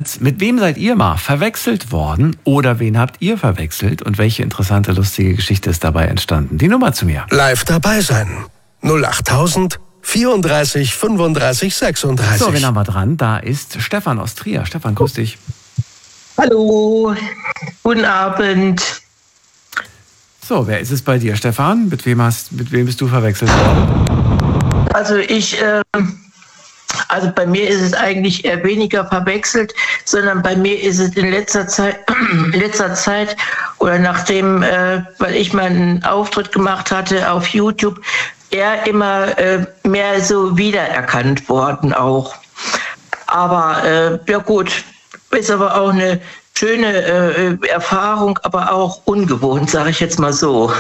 mit wem seid ihr mal verwechselt worden oder wen habt ihr verwechselt und welche interessante, lustige Geschichte ist dabei entstanden? Die Nummer zu mir. Live dabei sein. 08000 34 35 36. So, wen haben wir dran? Da ist Stefan aus Trier. Stefan, grüß dich. Hallo, guten Abend. So, wer ist es bei dir, Stefan? Mit wem bist du verwechselt worden? Also bei mir ist es eigentlich eher weniger verwechselt, sondern bei mir ist es in letzter Zeit oder nachdem, weil ich mal einen Auftritt gemacht hatte auf YouTube, eher immer mehr so wiedererkannt worden auch. Aber ja gut, ist aber auch eine schöne Erfahrung, aber auch ungewohnt, sage ich jetzt mal so.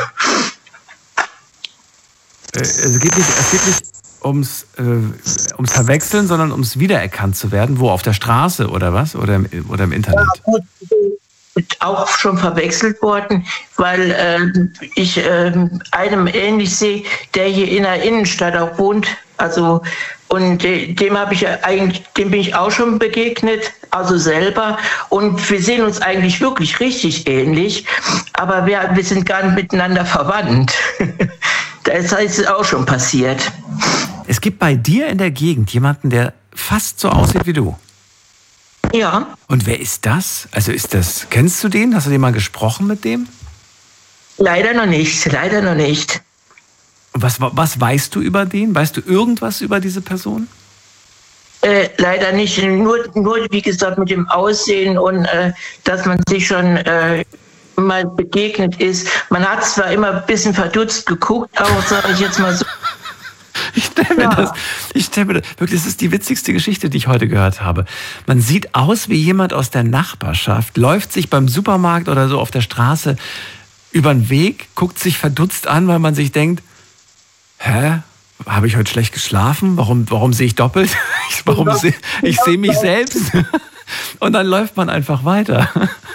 Es geht nicht ums Verwechseln, sondern ums wiedererkannt zu werden. Wo, auf der Straße oder was? Oder im Internet? Ja, gut, auch schon verwechselt worden, weil ich einem ähnlich sehe, der hier in der Innenstadt auch wohnt. Also und dem bin ich auch schon begegnet, also selber. Und wir sehen uns eigentlich wirklich richtig ähnlich, aber wir sind gar nicht miteinander verwandt. Das ist auch schon passiert. Es gibt bei dir in der Gegend jemanden, der fast so aussieht wie du. Ja. Und wer ist das? Also kennst du den? Hast du den mal gesprochen mit dem? Leider noch nicht. Und was weißt du über den? Weißt du irgendwas über diese Person? Leider nicht. Nur wie gesagt mit dem Aussehen und dass man sich schon mal begegnet ist. Man hat zwar immer ein bisschen verdutzt geguckt, auch sage ich jetzt mal so. Ich stelle mir das, wirklich, das ist die witzigste Geschichte, die ich heute gehört habe. Man sieht aus wie jemand aus der Nachbarschaft, läuft sich beim Supermarkt oder so auf der Straße über den Weg, guckt sich verdutzt an, weil man sich denkt, hä? Habe ich heute schlecht geschlafen? Warum sehe ich doppelt? Ich sehe mich selbst. Und dann läuft man einfach weiter.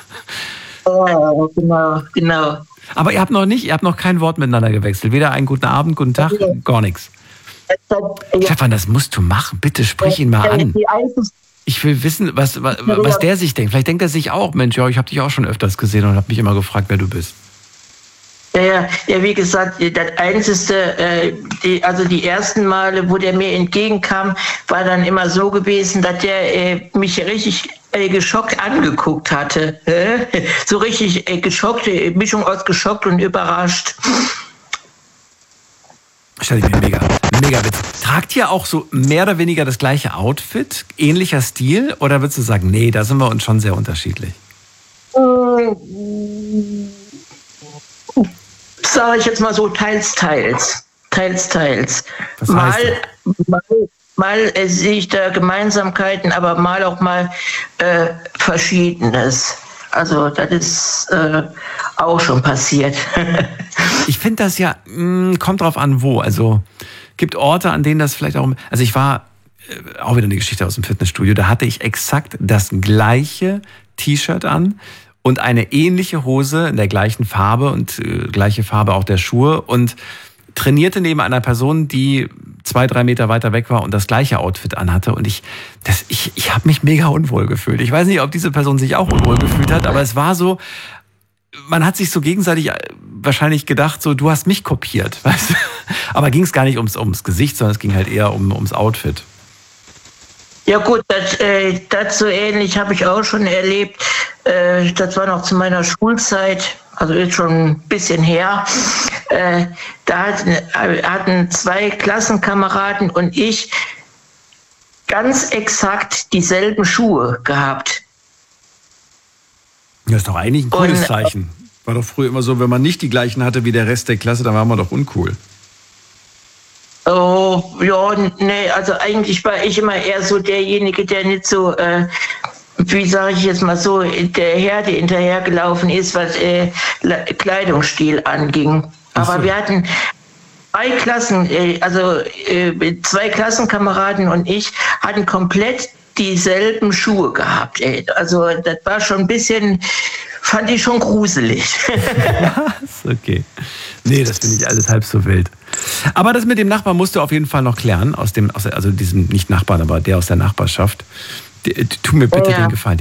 Ja, genau. Aber ihr habt noch kein Wort miteinander gewechselt. Weder einen guten Abend, guten Tag, gar nichts. Stefan, das musst du machen. Bitte sprich ihn mal an. Ich will wissen, was der sich denkt. Vielleicht denkt er sich auch, Mensch, ja, ich habe dich auch schon öfters gesehen und habe mich immer gefragt, wer du bist. Ja, wie gesagt, das Einzige, die ersten Male, wo der mir entgegenkam, war dann immer so gewesen, dass der mich richtig geschockt angeguckt hatte. So richtig geschockte Mischung aus geschockt und überrascht. Stell ich mir mega Witz. Tragt ihr auch so mehr oder weniger das gleiche Outfit, ähnlicher Stil, oder würdest du sagen, nee, da sind wir uns schon sehr unterschiedlich? Sage ich jetzt mal so, teils. Was heißt Mal sehe ich da Gemeinsamkeiten, aber mal Verschiedenes. Also das ist auch schon passiert. Ich finde das ja, kommt drauf an, wo. Also gibt Orte, an denen das vielleicht auch... Also ich war, auch wieder eine Geschichte aus dem Fitnessstudio, da hatte ich exakt das gleiche T-Shirt an und eine ähnliche Hose in der gleichen Farbe und gleiche Farbe auch der Schuhe und trainierte neben einer Person, die 2-3 Meter weiter weg war und das gleiche Outfit anhatte. Und ich habe mich mega unwohl gefühlt. Ich weiß nicht, ob diese Person sich auch unwohl gefühlt hat, aber es war so, man hat sich so gegenseitig wahrscheinlich gedacht, so, du hast mich kopiert. Weißt du? Aber ging es gar nicht ums Gesicht, sondern es ging halt eher ums Outfit. Ja gut, das so ähnlich habe ich auch schon erlebt. Das war noch zu meiner Schulzeit, also ist schon ein bisschen her. Da hatten 2 Klassenkameraden und ich ganz exakt dieselben Schuhe gehabt. Das ist doch eigentlich ein cooles Zeichen. War doch früher immer so, wenn man nicht die gleichen hatte wie der Rest der Klasse, dann war man doch uncool. Oh, ja, nee, also eigentlich war ich immer eher so derjenige, der nicht so, wie sage ich jetzt mal so, der Herde hinterhergelaufen ist, was Kleidungsstil anging. Aber wir hatten 2 Klassenkameraden und ich hatten komplett dieselben Schuhe gehabt. Also das war schon ein bisschen, fand ich schon gruselig. Was? Okay. Nee, das finde ich alles halb so wild. Aber das mit dem Nachbarn musst du auf jeden Fall noch klären, also diesem, nicht Nachbarn, aber der aus der Nachbarschaft. Tu mir bitte den Gefallen.